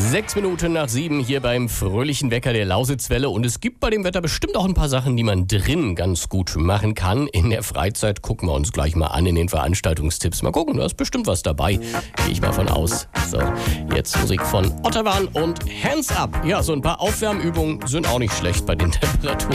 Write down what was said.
6:06 hier beim fröhlichen Wecker der Lausitzwelle. Und es gibt bei dem Wetter bestimmt auch ein paar Sachen, die man drin ganz gut machen kann. In der Freizeit gucken wir uns gleich mal an in den Veranstaltungstipps. Mal gucken, da ist bestimmt was dabei. Gehe ich mal von aus. So, jetzt Musik von Otterwan und Hands Up. Ja, so ein paar Aufwärmübungen sind auch nicht schlecht bei den Temperaturen.